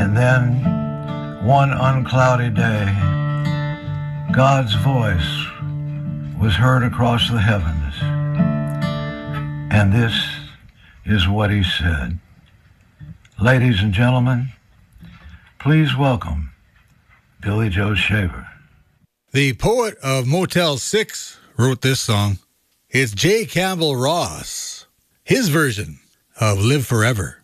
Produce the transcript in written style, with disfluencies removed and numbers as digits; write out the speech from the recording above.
And then, one uncloudy day, God's voice was heard across the heavens. And this is what he said. Ladies and gentlemen, please welcome Billy Joe Shaver. The poet of Motel 6 wrote this song. It's J. Campbell Ross, his version of Live Forever.